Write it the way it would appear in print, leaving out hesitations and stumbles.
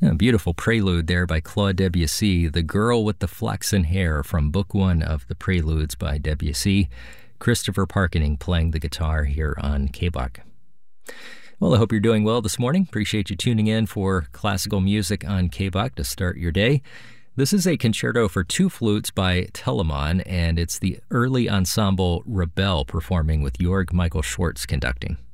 A beautiful prelude there by Claude Debussy, The Girl with the Flaxen Hair, from Book 1 of the Preludes by Debussy. Christopher Parkening playing the guitar here on KBOK. Well, I hope you're doing well this morning. Appreciate you tuning in for classical music on KBOK to start your day. This is a concerto for two flutes by Telemann, and it's the early ensemble Rebell performing with Georg Michael Schwartz conducting.